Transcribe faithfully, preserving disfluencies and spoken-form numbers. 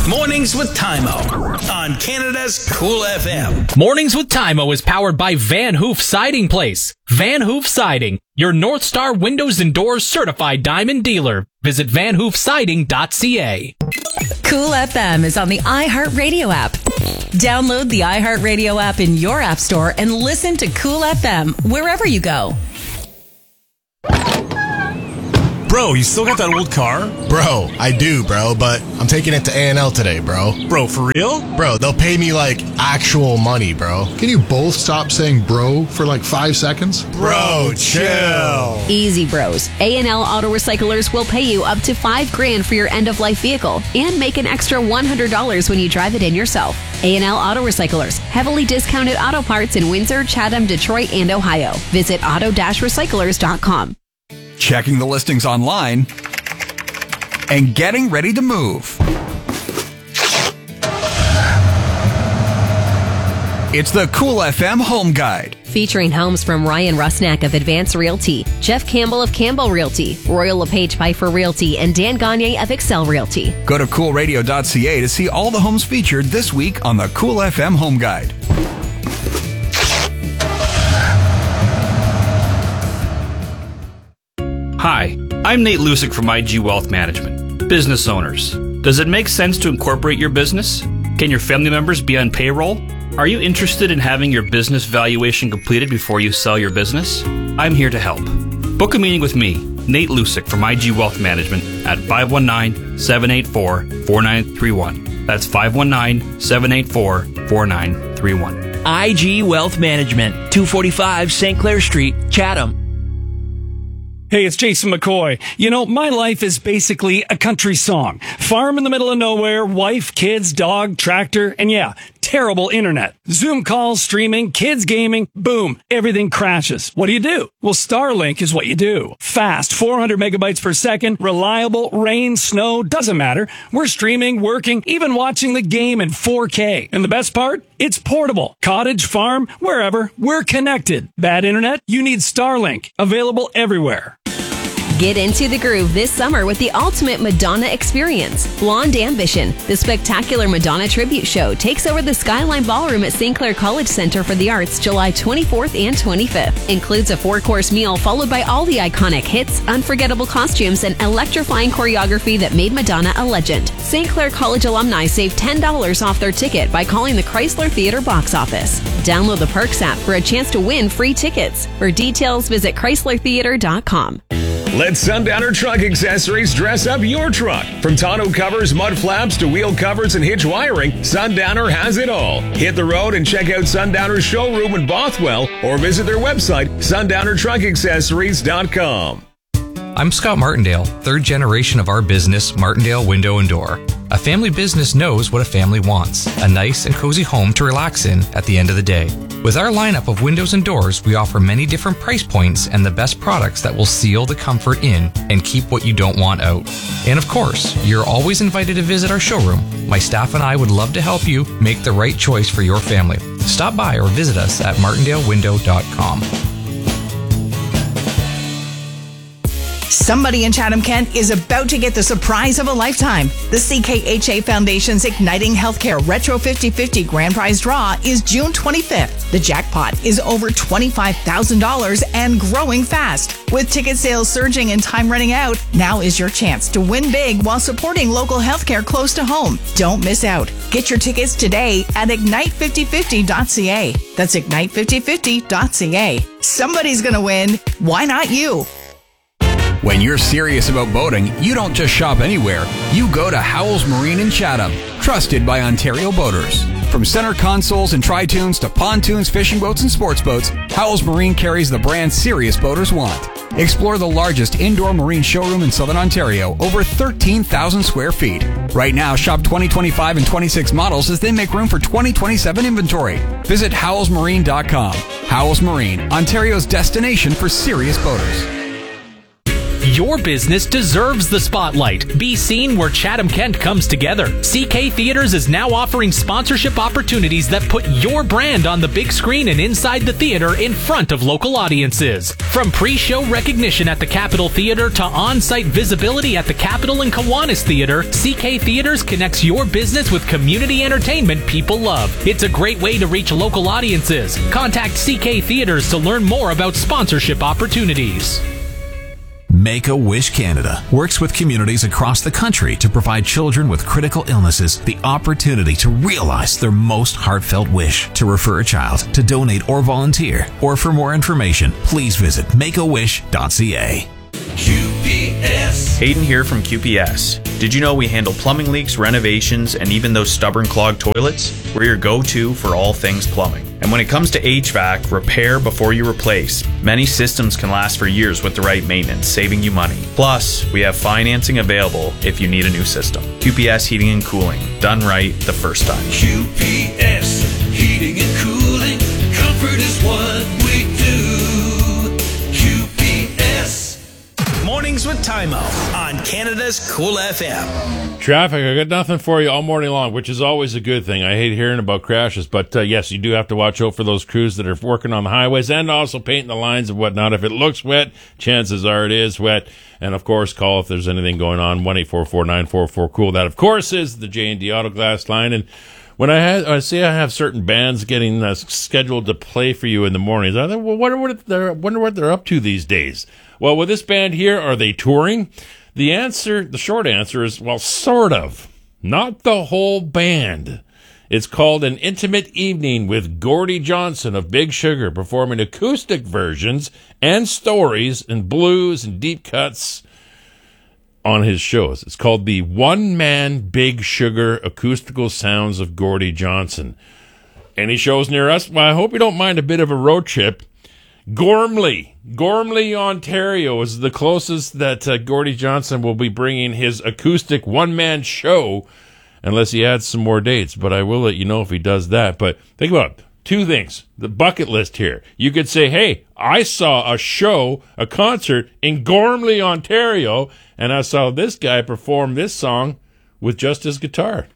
Mornings with Tymo on Canada's Cool F M. Mornings with Tymo is powered by Van Hoof Siding Place. Van Hoof Siding, your North Star Windows and Doors certified diamond dealer. Visit van hoof siding dot c a. Cool F M is on the iHeartRadio app. Download the iHeartRadio app in your app store and listen to Cool F M wherever you go. Bro, you still got that old car? Bro, I do, bro, but I'm taking it to A and L today, bro. Bro, for real? Bro, they'll pay me, like, actual money, bro. Can you both stop saying bro for like five seconds? Bro, chill. Easy, bros. A and L Auto Recyclers will pay you up to five grand for your end-of-life vehicle and make an extra one hundred dollars when you drive it in yourself. A and L Auto Recyclers, heavily discounted auto parts in Windsor, Chatham, Detroit, and Ohio. Visit auto dash recyclers dot com. Checking the listings online, and getting ready to move. It's the Cool F M Home Guide. Featuring homes from Ryan Rusnak of Advance Realty, Jeff Campbell of Campbell Realty, Royal LePage Pfeiffer Realty, and Dan Gagne of Excel Realty. Go to cool radio dot c a to see all the homes featured this week on the Cool F M Home Guide. Hi, I'm Nate Lusick from I G Wealth Management. Business owners, does it make sense to incorporate your business? Can your family members be on payroll? Are you interested in having your business valuation completed before you sell your business? I'm here to help. Book a meeting with me, Nate Lusick from I G Wealth Management at five one nine, seven eight four, four nine three one. That's five one nine, seven eight four, four nine three one. I G Wealth Management, two forty-five Saint Clair Street, Chatham. Hey, it's Jason McCoy. You know, my life is basically a country song. Farm in the middle of nowhere, wife, kids, dog, tractor, and yeah, terrible internet. Zoom calls, streaming, kids gaming, boom, everything crashes. What do you do? Well, Starlink is what you do. Fast, four hundred megabytes per second, reliable, rain, snow, doesn't matter. We're streaming, working, even watching the game in four K. And the best part? It's portable. Cottage, farm, wherever, we're connected. Bad internet? You need Starlink. Available everywhere. Get into the groove this summer with the ultimate Madonna experience. Blonde Ambition, the spectacular Madonna tribute show, takes over the Skyline Ballroom at Saint Clair College Center for the Arts July twenty-fourth and twenty-fifth. Includes a four-course meal followed by all the iconic hits, unforgettable costumes, and electrifying choreography that made Madonna a legend. Saint Clair College alumni save ten dollars off their ticket by calling the Chrysler Theater box office. Download the Perks app for a chance to win free tickets. For details, visit chrysler theater dot com. Let Sundowner Truck Accessories dress up your truck. From tonneau covers, mud flaps, to wheel covers and hitch wiring, Sundowner has it all. Hit the road and check out Sundowner's showroom in Bothwell or visit their website, sundowner truck accessories dot com. I'm Scott Martindale, third generation of our business, Martindale Window and Door. A family business knows what a family wants, a nice and cozy home to relax in at the end of the day. With our lineup of windows and doors, we offer many different price points and the best products that will seal the comfort in and keep what you don't want out. And of course, you're always invited to visit our showroom. My staff and I would love to help you make the right choice for your family. Stop by or visit us at martindale window dot com. Somebody in Chatham-Kent is about to get the surprise of a lifetime. The C K H A Foundation's Igniting Healthcare Retro fifty fifty Grand Prize Draw is June twenty-fifth. The jackpot is over twenty-five thousand dollars and growing fast. With ticket sales surging and time running out, now is your chance to win big while supporting local healthcare close to home. Don't miss out. Get your tickets today at ignite fifty fifty dot c a. That's ignite fifty fifty dot c a. Somebody's going to win. Why not you? When you're serious about boating, you don't just shop anywhere. You go to Howells Marine in Chatham, trusted by Ontario boaters. From center consoles and tri-tunes to pontoons, fishing boats, and sports boats, Howells Marine carries the brand serious boaters want. Explore the largest indoor marine showroom in Southern Ontario, over thirteen thousand square feet. Right now, shop twenty twenty-five and twenty-six models as they make room for twenty twenty-seven inventory. Visit howells marine dot com. Howells Marine, Ontario's destination for serious boaters. Your business deserves the spotlight. Be seen where Chatham-Kent comes together. C K Theaters is now offering sponsorship opportunities that put your brand on the big screen and inside the theater in front of local audiences. From pre-show recognition at the Capitol Theater to on-site visibility at the Capitol and Kiwanis Theater, C K Theaters connects your business with community entertainment people love. It's a great way to reach local audiences. Contact C K Theaters to learn more about sponsorship opportunities. Make-A-Wish Canada works with communities across the country to provide children with critical illnesses the opportunity to realize their most heartfelt wish. To refer a child, to donate or volunteer, or for more information, please visit make a wish dot c a. Q P S. Hayden here from Q P S. Did you know we handle plumbing leaks, renovations, and even those stubborn clogged toilets? We're your go-to for all things plumbing. And when it comes to H V A C, repair before you replace. Many systems can last for years with the right maintenance, saving you money. Plus, we have financing available if you need a new system. Q P S Heating and Cooling. Done right the first time. Q P S Heating and Cooling. Comfort is what we do. Q P S. Mornings with Time Out on Canada's Cool F M. Traffic, I got nothing for you all morning long, which is always a good thing. I hate hearing about crashes, but uh, yes, you do have to watch out for those crews that are working on the highways and also painting the lines and whatnot. If it looks wet, chances are it is wet. And, of course, call if there's anything going on, one eight four four, nine four four, cool. That, of course, is the J and D Auto Glass line. And when I, had, I see I have certain bands getting uh, scheduled to play for you in the mornings, I think, well, wonder what they're, wonder what they're up to these days. Well, with this band here, are they touring? The answer, the short answer is, well, sort of. Not the whole band. It's called An Intimate Evening with Gordie Johnson of Big Sugar, performing acoustic versions and stories and blues and deep cuts on his shows. It's called the One Man Big Sugar Acoustical Sounds of Gordie Johnson. Any shows near us? Well, I hope you don't mind a bit of a road trip. Gormley, Gormley, Ontario is the closest that uh, Gordie Johnson will be bringing his acoustic one-man show, unless he adds some more dates. But I will let you know if he does that. But think about it. Two things. The bucket list here. You could say, hey, I saw a show, a concert in Gormley, Ontario, and I saw this guy perform this song with just his guitar.